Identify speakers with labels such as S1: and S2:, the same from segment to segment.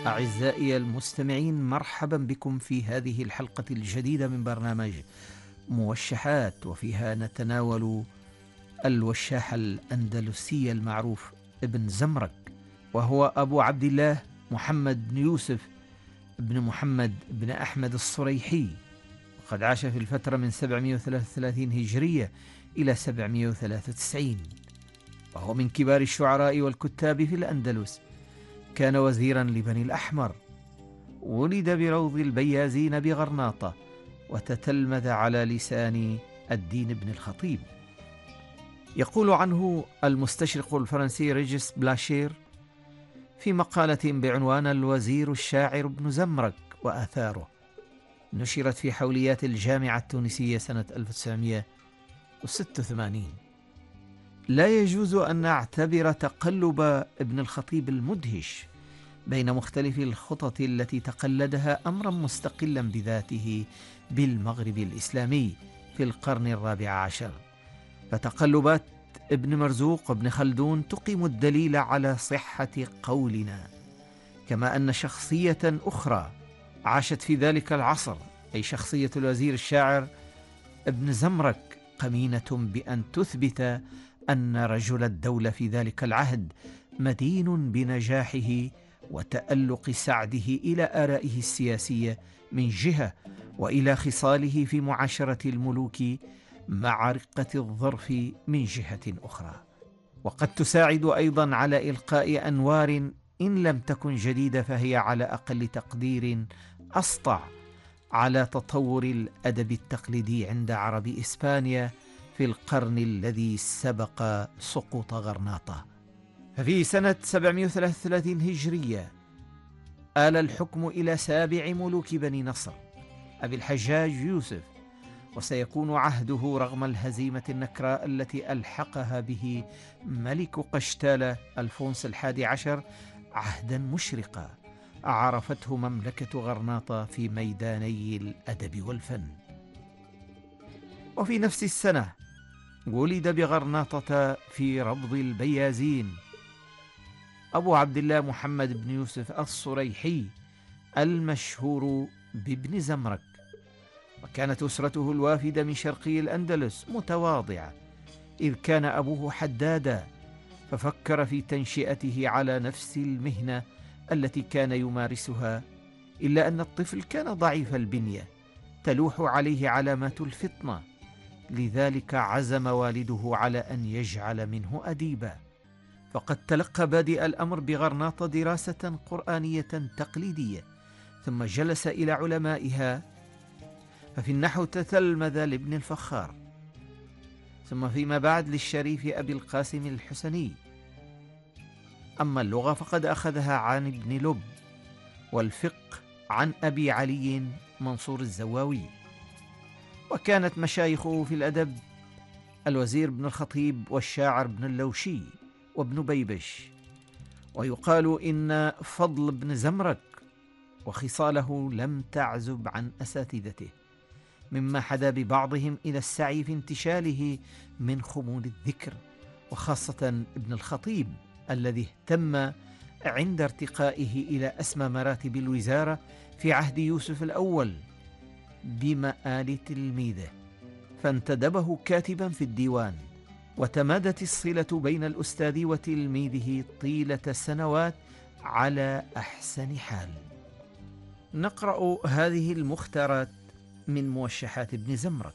S1: أعزائي المستمعين، مرحبا بكم في هذه الحلقة الجديدة من برنامج موشحات، وفيها نتناول الوشاح الأندلسي المعروف ابن زمرك، وهو أبو عبد الله محمد بن يوسف بن محمد بن أحمد الصريحي، وقد عاش في الفترة من 733 هجرية إلى 793، وهو من كبار الشعراء والكتاب في الأندلس. كان وزيرا لبني الأحمر، ولد بروض البيازين بغرناطة، وتتلمذ على لسان الدين بن الخطيب. يقول عنه المستشرق الفرنسي ريجيس بلاشير في مقالة بعنوان الوزير الشاعر بن زمرك وآثاره، نشرت في حوليات الجامعة التونسية سنة 1986: لا يجوز أن نعتبر تقلب ابن الخطيب المدهش بين مختلف الخطط التي تقلدها أمرا مستقلا بذاته بالمغرب الإسلامي في القرن الرابع عشر، فتقلبات ابن مرزوق وابن خلدون تقيم الدليل على صحة قولنا، كما أن شخصية أخرى عاشت في ذلك العصر، أي شخصية الوزير الشاعر ابن زمرك، قمينة بأن تثبت أن رجل الدولة في ذلك العهد مدين بنجاحه وتألق سعده إلى آرائه السياسية من جهة، وإلى خصاله في معاشرة الملوك مع رقة الظرف من جهة أخرى. وقد تساعد أيضا على إلقاء أنوار إن لم تكن جديدة فهي على أقل تقدير أسطع على تطور الأدب التقليدي عند عرب إسبانيا في القرن الذي سبق سقوط غرناطة. ففي سنة 733 هجرية آل الحكم إلى سابع ملوك بني نصر أبي الحجاج يوسف، وسيكون عهده رغم الهزيمة النكراء التي ألحقها به ملك قشتالة ألفونس الحادي عشر عهدا مشرقا عرفته مملكة غرناطة في ميداني الأدب والفن. وفي نفس السنة ولد بغرناطة في ربض البيازين أبو عبد الله محمد بن يوسف الصريحي المشهور بابن زمرك، وكانت أسرته الوافدة من شرقي الأندلس متواضعة، إذ كان أبوه حدادا، ففكر في تنشئته على نفس المهنة التي كان يمارسها، إلا أن الطفل كان ضعيف البنية تلوح عليه علامات الفطنة، لذلك عزم والده على أن يجعل منه أديبا. فقد تلقى بادئ الأمر بغرناطة دراسة قرآنية تقليدية، ثم جلس إلى علمائها، ففي النحو تتلمذ لابن الفخار، ثم فيما بعد للشريف أبي القاسم الحسني. أما اللغة فقد أخذها عن ابن لب، والفقه عن أبي علي منصور الزواوي. وكانت مشايخه في الأدب الوزير بن الخطيب والشاعر بن اللوشي وابن بيبش. ويقال إن فضل بن زمرك وخصاله لم تعزب عن أساتذته، مما حدا ببعضهم إلى السعي في انتشاله من خمول الذكر، وخاصة ابن الخطيب الذي اهتم عند ارتقائه إلى أسمى مراتب الوزارة في عهد يوسف الأول بمآل تلميذه، فانتدبه كاتبا في الديوان، وتمادت الصلة بين الأستاذ وتلميذه طيلة سنوات على أحسن حال. نقرأ هذه المختارات من موشحات ابن زمرك.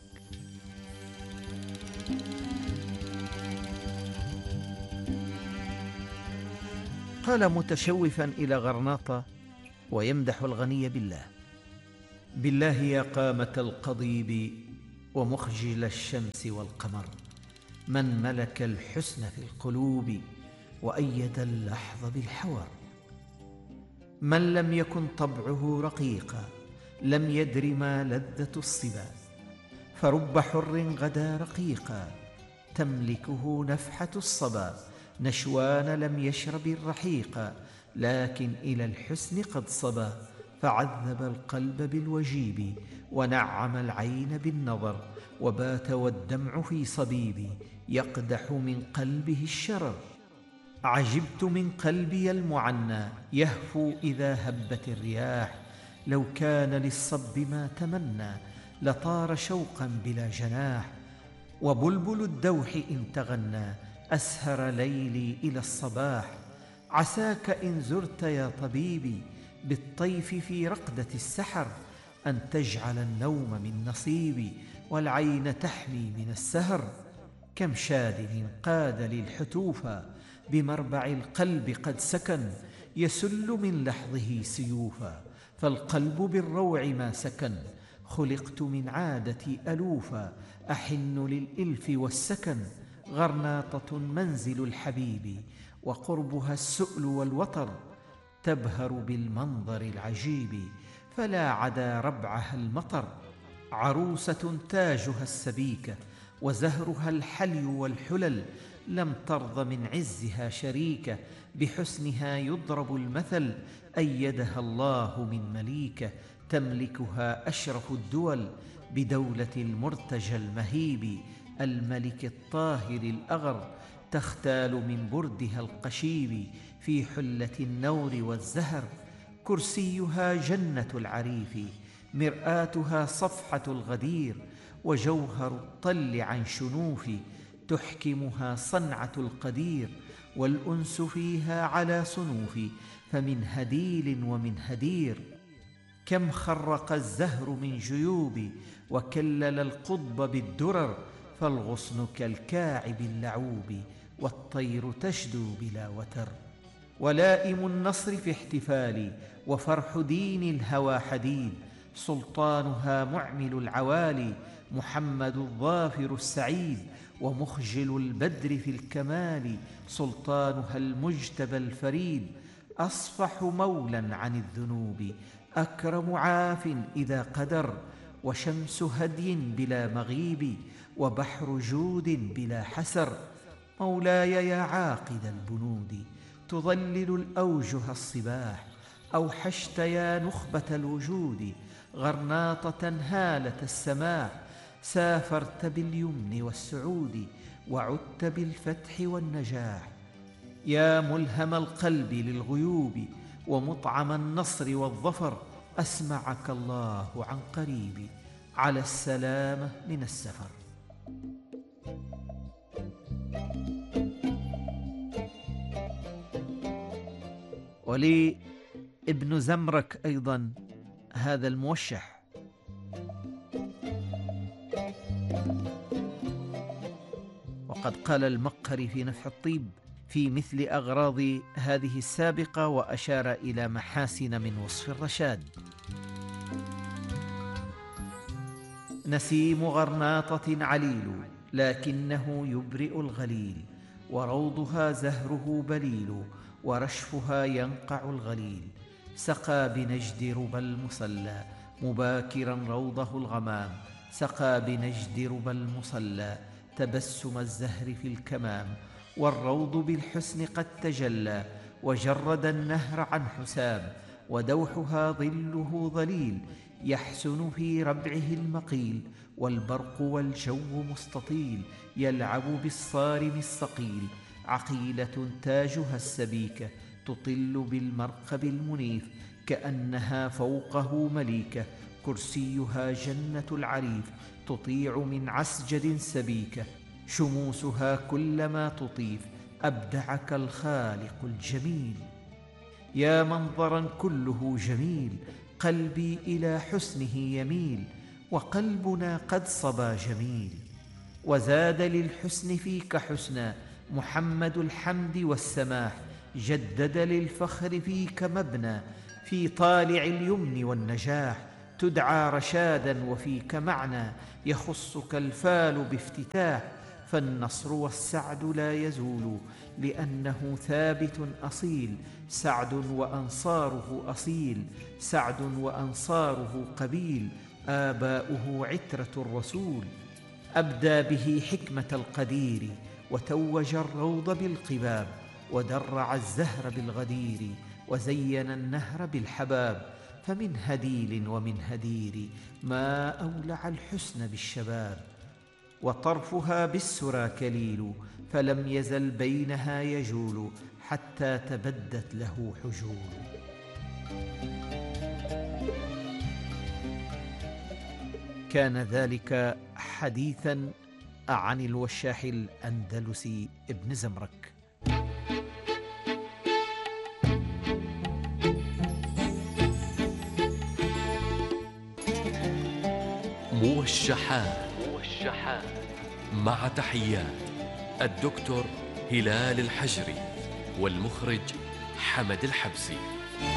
S1: قال متشوفا إلى غرناطة ويمدح الغني بالله: بالله يا قامة القضيب ومخجل الشمس والقمر، من ملك الحسن في القلوب وأيد اللحظ بالحور، من لم يكن طبعه رقيقا لم يدر ما لذة الصبا، فرب حر غدا رقيقا تملكه نفحة الصبا، نشوان لم يشرب الرحيقا لكن إلى الحسن قد صبا، فعذب القلب بالوجيب ونعم العين بالنظر، وبات والدمع في صبيب يقدح من قلبه الشرر، عجبت من قلبي المعنى يهفو إذا هبت الرياح، لو كان للصب ما تمنى لطار شوقا بلا جناح. وبلبل الدوح إن تغنى أسهر ليلي إلى الصباح. عساك إن زرت يا طبيبي بالطيف في رقدة السحر أن تجعل النوم من نصيبي والعين تحمي من السهر. كم شاد انقاد للحتوفا بمربع القلب قد سكن، يسل من لحظه سيوفا فالقلب بالروع ما سكن. خلقت من عادتي ألوفا أحن للإلف والسكن، غرناطة منزل الحبيب وقربها السؤل والوطر، تبهر بالمنظر العجيب فلا عدا ربعها المطر. عروسة تاجها السبيكة وزهرها الحلي والحلل، لم ترض من عزها شريكة بحسنها يضرب المثل. أيدها الله من مليكة تملكها أشرف الدول، بدولة المرتجى المهيب الملك الطاهر الأغر، تختال من بردها القشيب في حلة النور والزهر. كرسيها جنة العريف مرآتها صفحة الغدير، وجوهر الطل عن شنوف تحكمها صنعة القدير. والأنس فيها على صنوف فمن هديل ومن هدير، كم خرق الزهر من جيوب وكلل القضب بالدرر. فالغصن كالكاعب اللعوب والطير تشدو بلا وتر. ولائم النصر في احتفالي وفرح دين الهوى حديد، سلطانها معمل العوالي محمد الظافر السعيد. ومخجل البدر في الكمال سلطانها المجتبى الفريد، أصفح مولا عن الذنوب أكرم عاف إذا قدر. وشمس هدي بلا مغيب وبحر جود بلا حسر. مولاي يا عاقد البنود تظلل الأوجه الصباح، أوحشت يا نخبة الوجود غرناطة هالة السماح. سافرت باليمن والسعود وعدت بالفتح والنجاح، يا ملهم القلب للغيوب ومطعم النصر والظفر. أسمعك الله عن قريب على السلامة من السفر. ولي ابن زمرك أيضا هذا الموشح: وقد قال المقهري في نفح الطيب في مثل أغراض هذه السابقة، وأشار إلى محاسن من وصف الرشاد: نسيم غرناطة عليل لكنه يبرئ الغليل، وروضها زهره بليل ورشفها ينقع الغليل. سقى بنجد ربى المصلى مباكرا روضه الغمام، سقى بنجد ربى المصلى تبسم الزهر في الكمام. والروض بالحسن قد تجلى وجرد النهر عن حسام، ودوحها ظله ظليل يحسن في ربعه المقيل. والبرق والجو مستطيل يلعب بالصارم الصقيل، عقيلة تاجها السبيكة تطل بالمرقب المنيف، كأنها فوقه مليكة. كرسيها جنة العريف تطيع من عسجد سبيكة، شموسها كلما تطيف أبدعك الخالق الجميل. يا منظرا كله جميل قلبي إلى حسنه يميل، وقلبنا قد صبا جميل. وزاد للحسن فيك حسنا محمد الحمد والسماح، جدد للفخر فيك مبنى في طالع اليمن والنجاح. تدعى رشادا وفيك معنى يخصك الفال بافتتاح، فالنصر والسعد لا يزول لأنه ثابت أصيل. سعد وأنصاره أصيل، سعد وأنصاره قبيل، آباؤه عترة الرسول. أبدى به حكمة القدير وتوج الروض بالقباب، ودرع الزهر بالغدير وزين النهر بالحباب. فمن هديل ومن هدير ما أولع الحسن بالشباب، وطرفها بالسرى كليل فلم يزل بينها يجول، حتى تبدت له حجول. كان ذلك حديثا عن الوشاح الأندلسي ابن زمرك.
S2: موشحات مع تحيات الدكتور هلال الحجري والمخرج حمد الحبسي.